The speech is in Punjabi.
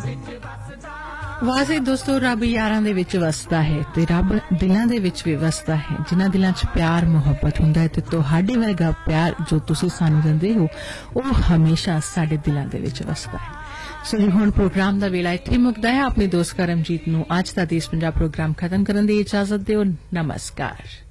ਵਾਜ਼ੇ ਦੋਸਤੋ ਰੱਬ ਯਾਰਾਂ ਦੇ ਵਿੱਚ ਵਸਦਾ ਹੈ ਤੇ ਰੱਬ ਦਿਲਾਂ ਦੇ ਵਿੱਚ ਵੀ ਵਸਦਾ ਹੈ ਜਿਨ੍ਹਾਂ ਦਿਲਾਂ 'ਚ ਪਿਆਰ ਮੁਹੱਬਤ ਹੁੰਦਾ ਹੈ ਤੇ ਤੁਹਾਡੇ ਵਰਗਾ ਪਿਆਰ ਜੋ ਤੁਸੀਂ ਸਾਨੂੰ ਦਿੰਦੇ ਹੋ ਉਹ ਹਮੇਸ਼ਾ ਸਾਡੇ ਦਿਲਾਂ ਦੇ ਵਿੱਚ ਵਸਦਾ ਹੈ। ਸੋ ਜੀ ਹੁਣ ਪ੍ਰੋਗਰਾਮ ਦਾ ਵੇਲਾ ਇੱਥੇ ਮੁੱਕਦਾ ਹੈ। ਆਪਣੇ ਦੋਸਤ ਕਰਮਜੀਤ ਨੂੰ ਅੱਜ ਦਾ ਦੇਸ਼ ਪੰਜਾਬ ਪ੍ਰੋਗਰਾਮ ਖਤਮ ਕਰਨ ਦੀ ਇਜਾਜ਼ਤ ਦਿਓ। ਨਮਸਕਾਰ।